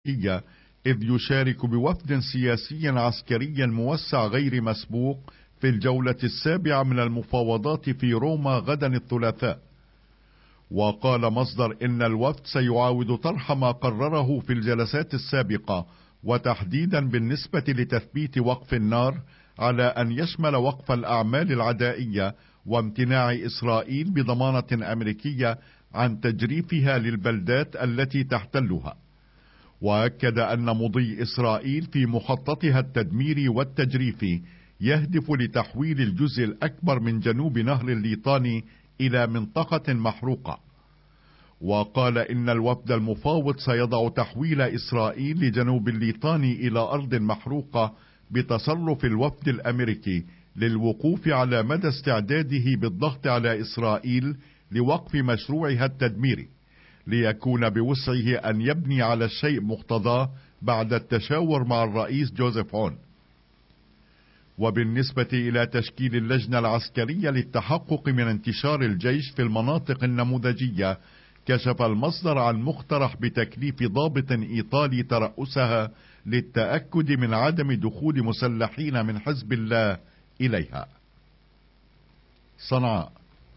إذ يشارك بوفد سياسي عسكري موسع غير مسبوق في الجولة السابعة من المفاوضات في روما غدا الثلاثاء. وقال مصدر إن الوفد سيعاود طرح ما قرره في الجلسات السابقة، وتحديدا بالنسبة لتثبيت وقف النار على أن يشمل وقف الأعمال العدائية وامتناع إسرائيل بضمانة أمريكية عن تجريفها للبلدات التي تحتلها. وأكد أن مضي إسرائيل في مخططها التدميري والتجريفي يهدف لتحويل الجزء الأكبر من جنوب نهر الليطاني إلى منطقة محروقة. وقال إن الوفد المفاوض سيضع تحويل إسرائيل لجنوب الليطاني إلى أرض محروقة بتصرف الوفد الأمريكي للوقوف على مدى استعداده بالضغط على إسرائيل لوقف مشروعها التدميري، ليكون بوسعه أن يبني على الشيء مقتضاه بعد التشاور مع الرئيس جوزيف عون. وبالنسبة إلى تشكيل اللجنة العسكرية للتحقق من انتشار الجيش في المناطق النموذجية، كشف المصدر عن مقترح بتكليف ضابط إيطالي ترأسها للتأكد من عدم دخول مسلحين من حزب الله إليها. صنعاء.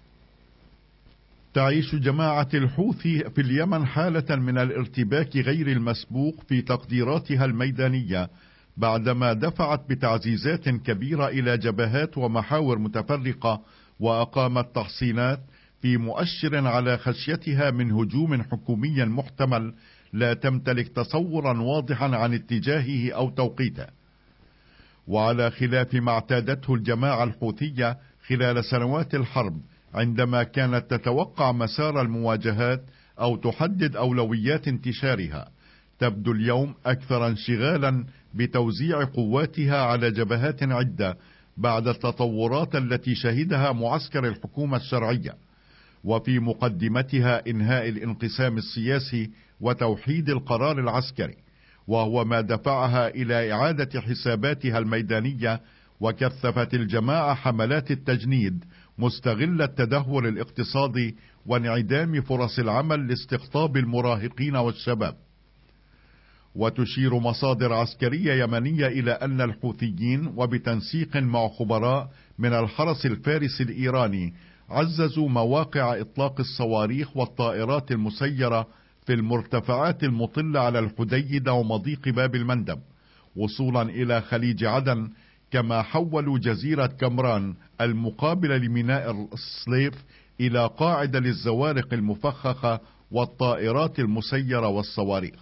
تعيش جماعة الحوثي في اليمن حالة من الارتباك غير المسبوق في تقديراتها الميدانية، بعدما دفعت بتعزيزات كبيرة إلى جبهات ومحاور متفرقة، وأقامت تحصينات في مؤشر على خشيتها من هجوم حكومي محتمل لا تمتلك تصورا واضحا عن اتجاهه أو توقيته. وعلى خلاف ما اعتادته الجماعة الحوثية خلال سنوات الحرب، عندما كانت تتوقع مسار المواجهات أو تحدد أولويات انتشارها، تبدو اليوم أكثر انشغالا بتوزيع قواتها على جبهات عدة بعد التطورات التي شهدها معسكر الحكومة الشرعية، وفي مقدمتها إنهاء الانقسام السياسي وتوحيد القرار العسكري، وهو ما دفعها إلى إعادة حساباتها الميدانية. وكثفت الجماعة حملات التجنيد مستغل التدهور الاقتصادي وانعدام فرص العمل لاستقطاب المراهقين والشباب. وتشير مصادر عسكرية يمنية إلى أن الحوثيين وبتنسيق مع خبراء من الحرس الفارسي الإيراني عززوا مواقع إطلاق الصواريخ والطائرات المسيرة في المرتفعات المطلة على الحديدة ومضيق باب المندب وصولا إلى خليج عدن، كما حولوا جزيرة كمران المقابلة لميناء الصليف إلى قاعدة للزوارق المفخخة والطائرات المسيرة والصواريخ.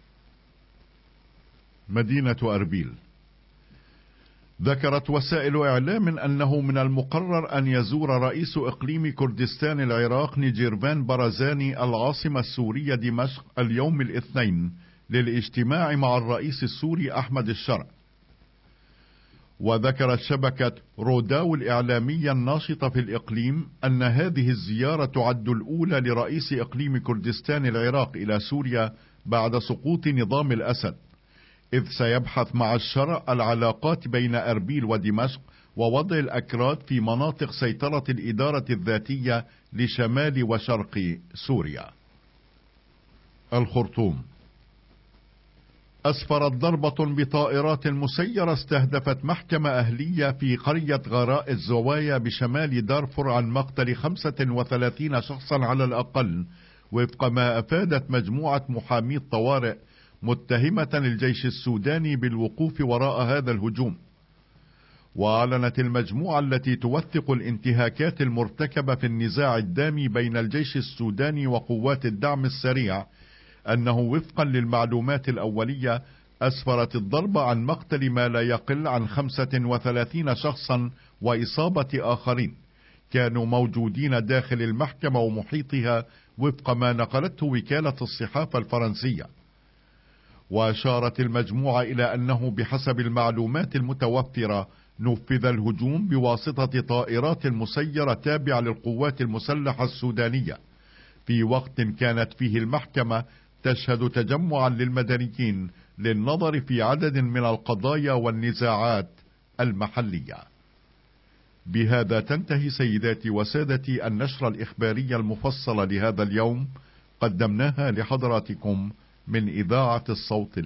مدينة أربيل. ذكرت وسائل إعلام أنه من المقرر أن يزور رئيس إقليم كردستان العراق نيجيرفان برزاني العاصمة السورية دمشق اليوم الاثنين للاجتماع مع الرئيس السوري أحمد الشرع. وذكرت شبكة روداو الإعلامية الناشطة في الإقليم أن هذه الزيارة تعد الأولى لرئيس إقليم كردستان العراق إلى سوريا بعد سقوط نظام الأسد، إذ سيبحث مع الشرع العلاقات بين أربيل ودمشق ووضع الأكراد في مناطق سيطرة الإدارة الذاتية لشمال وشرق سوريا. الخرطوم. أسفرت ضربة بطائرات مسيرة استهدفت محكمة أهلية في قرية غراء الزوايا بشمال دارفور عن مقتل 35 شخصا على الأقل، وفق ما أفادت مجموعة محامي الطوارئ متهمة الجيش السوداني بالوقوف وراء هذا الهجوم. وأعلنت المجموعة التي توثق الانتهاكات المرتكبة في النزاع الدامي بين الجيش السوداني وقوات الدعم السريع أنه وفقا للمعلومات الأولية أسفرت الضربة عن مقتل ما لا يقل عن 35 شخصا وإصابة آخرين كانوا موجودين داخل المحكمة ومحيطها، وفق ما نقلته وكالة الصحافة الفرنسية. وأشارت المجموعة إلى أنه بحسب المعلومات المتوفرة نفذ الهجوم بواسطة طائرات مسيرة تابعة للقوات المسلحة السودانية في وقت كانت فيه المحكمة تشهد تجمعا للمدنيين للنظر في عدد من القضايا والنزاعات المحلية. بهذا تنتهي سيداتي وسادتي النشرة الإخبارية المفصلة لهذا اليوم، قدمناها لحضراتكم من إذاعة الصوت